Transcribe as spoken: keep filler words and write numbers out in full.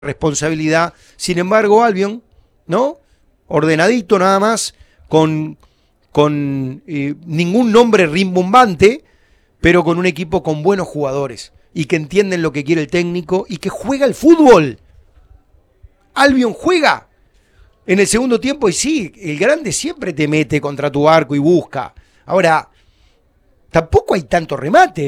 responsabilidad. Sin embargo, Albion, ¿no? Ordenadito nada más, con, con eh, ningún nombre rimbombante, pero con un equipo con buenos jugadores y que entienden lo que quiere el técnico y que juega el fútbol. Albion juega en el segundo tiempo y sí, el grande siempre te mete contra tu arco y busca. Ahora, tampoco hay tanto remate.